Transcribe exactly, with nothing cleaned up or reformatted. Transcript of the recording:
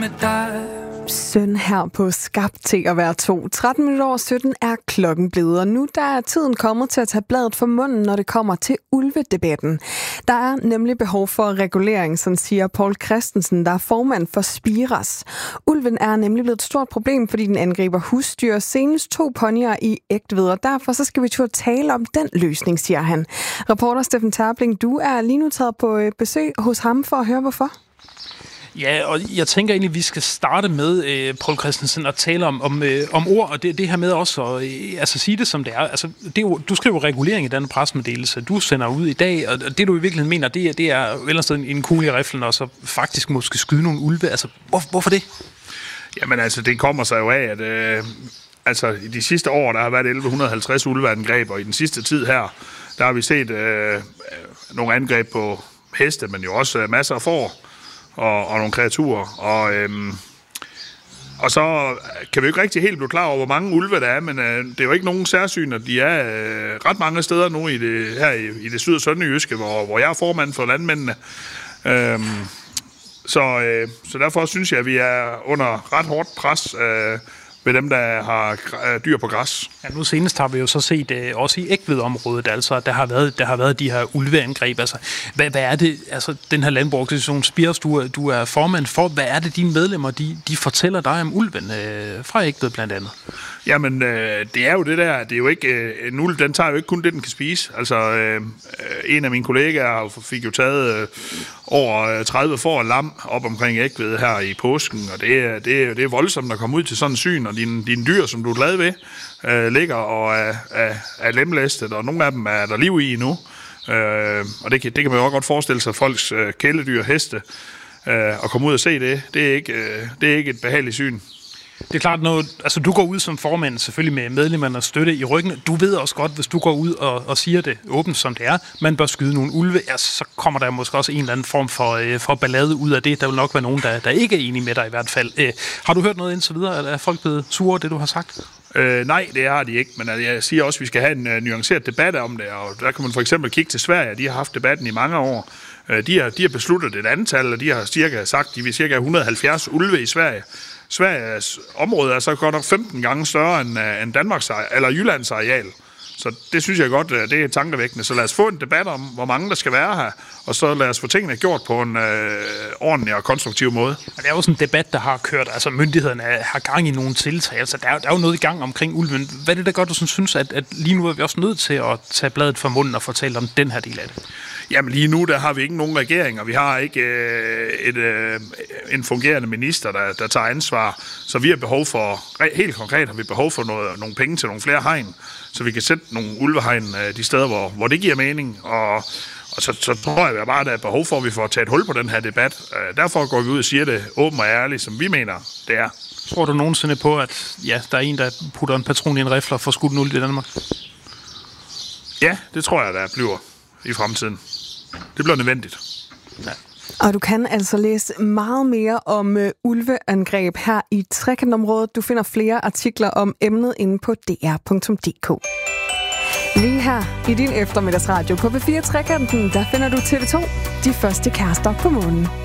gonna die. Søn her på Skabt til at være to. tretten minutter over sytten er klokken blevet, og nu der er tiden kommet til at tage bladet for munden, når det kommer til ulvedebatten. Der er nemlig behov for regulering, som siger Poul Christensen, der er formand for Spiras. Ulven er nemlig blevet et stort problem, fordi den angriber husdyr, senest to ponyer i Egtved, og derfor så skal vi turde tale om den løsning, siger han. Reporter Steffen Terbling, du er lige nu taget på besøg hos ham for at høre hvorfor. Ja, og jeg tænker egentlig, at vi skal starte med, øh, Poul Christensen, at tale om, om, øh, om ord, og det, det her med også at øh, altså, sige det, som det er. Altså, det er jo, du skriver regulering i denne pressemeddelelse, du sender ud i dag, og det, du i virkeligheden mener, det er, det er et eller andet sted en kugle i riflen, og så faktisk måske skyde nogle ulve. Altså, hvor, hvorfor det? Jamen altså, det kommer sig jo af, at øh, altså, i de sidste år, der har været elleve halvtreds ulveangreb, og i den sidste tid her, der har vi set øh, nogle angreb på heste, men jo også øh, masser af får. Og, og nogle kreaturer, og, øhm, og så kan vi jo ikke rigtig helt blive klar over, hvor mange ulve der er, men øh, det er jo ikke nogen særsyn, at de er øh, ret mange steder nu i det, her i, i det syd- og sønderjyske, hvor, hvor jeg er formand for landmændene. Øhm, så, øh, så derfor synes jeg, at vi er under ret hårdt pres øh, ved dem, der har øh, dyr på græs. Ja, nu senest har vi jo så set øh, også i Egtved-området, altså der har været der har været de her ulveangreb. Altså hvad, hvad er det? Altså den her landbrugsorganisation Spiras, du, du er formand for. Hvad er det dine medlemmer de de fortæller dig om ulven øh, fra Egtved blandt andet? Jamen øh, det er jo det der. Det er jo ikke øh, en ulv. Den tager jo ikke kun det den kan spise. Altså øh, en af mine kollegaer fik jo taget øh, over tredive får og lam op omkring Egtved her i påsken, og det er det er, det er voldsomt at komme ud til sådan en syn, og dine din dyr, som du er glad ved, øh, ligger og er, er, er lemlæstet, og nogle af dem er der liv i endnu. Øh, og det kan, det kan man jo også godt forestille sig, folks øh, kæledyr, heste, øh, at komme ud og se det. Det er ikke, øh, det er ikke et behageligt syn. Det er klart, når altså, du går ud som formand, selvfølgelig med medlemmernes støtte i ryggen. Du ved også godt, hvis du går ud og, og siger det åbent, som det er, man bør skyde nogle ulve, ja, så kommer der måske også en eller anden form for, øh, for ballade ud af det. Der vil nok være nogen, der, der ikke er enige med dig i hvert fald. Øh, har du hørt noget indtil videre, eller er folk blevet sure det, du har sagt? Øh, nej, det har de ikke, men jeg siger også, at vi skal have en uh, nuanceret debat om det, og der kan man for eksempel kigge til Sverige. De har haft debatten i mange år. Uh, de, har, de har besluttet et antal, og de har cirka sagt, at de vil cirka et hundrede og halvfjerds ulve i Sverige. Sveriges område er så godt nok femten gange større end, uh, end Danmarks eller Jyllands areal. Så det synes jeg godt, det er tankevækkende. Så lad os få en debat om, hvor mange der skal være her, og så lad os få tingene gjort på en øh, ordentlig og konstruktiv måde. Og det er jo sådan en debat, der har kørt, altså myndighederne har gang i nogle tiltag, altså der er, der er jo noget i gang omkring ulven. Hvad er det, der gør, du sådan synes, at, at lige nu er vi også nødt til at tage bladet fra munden og fortælle om den her del af det? Jamen lige nu, der har vi ikke nogen regering, og vi har ikke øh, et, øh, en fungerende minister, der, der tager ansvar. Så vi har behov for, helt konkret har vi behov for noget, nogle penge til nogle flere hegn, så vi kan sætte nogle ulvehegn øh, de steder, hvor, hvor det giver mening. Og, og så, så tror jeg bare, at der er behov for, at vi får taget hul på den her debat. Øh, derfor går vi ud og siger det åbent og ærligt, som vi mener, det er. Tror du nogensinde på, at ja, der er en, der putter en patron i en rifle og får skudt en ulv i Danmark? Ja, det tror jeg, der bliver i fremtiden. Det bliver nødvendigt. Ja. Og du kan altså læse meget mere om uh, ulveangreb her i Trekantområdet. Du finder flere artikler om emnet inde på d r punktum d k. Lige her i din eftermiddagsradio på P fire Trekanten, der finder du T V to, de første kærester på månen.